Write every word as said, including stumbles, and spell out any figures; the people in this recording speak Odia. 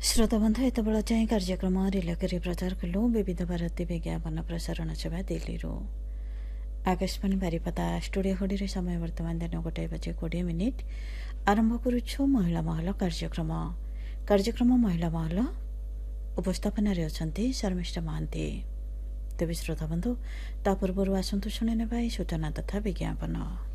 श्रोताबन्धु ଏତେବେଳ ଯାଏଁ କାର୍ଯ୍ୟକ୍ରମ ରିଲେ କରି ପ୍ରଚାର କଲୁ ବିବିଧ ଭାରତୀ ବିଜ୍ଞାପନ ପ୍ରସାରଣ ସେବା ଦିଲ୍ଲୀରୁ। ଆକାଶବାଣୀ ବାରିପଦା ଷ୍ଟୁଡ଼ିଓ ଘଡ଼ିରେ ସମୟ ବର୍ତ୍ତମାନ ଦିନ ଗୋଟାଏ ବାଜି କୋଡ଼ିଏ ମିନିଟ୍। ଆରମ୍ଭ କରୁଛୁ ମହିଳା ମହଲ କାର୍ଯ୍ୟକ୍ରମ। କାର୍ଯ୍ୟକ୍ରମ ମହିଳା ମହଲ ଉପସ୍ଥାପନାରେ ଅଛନ୍ତି ଶର୍ମିଷ୍ଠା ମହାନ୍ତି। ତେବେ ଶ୍ରୋତାବନ୍ଧୁ ତା ପୂର୍ବରୁ ଆସନ୍ତୁ ଶୁଣି ନେବା ଏହି ସୂଚନା ତଥା ବିଜ୍ଞାପନ।